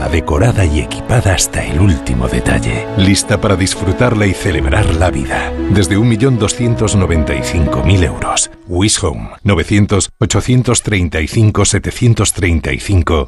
toda decorada y equipada hasta el último detalle. Lista para disfrutarla y celebrar la vida. Desde 1.295.000 euros. Wish Home. 900 835 735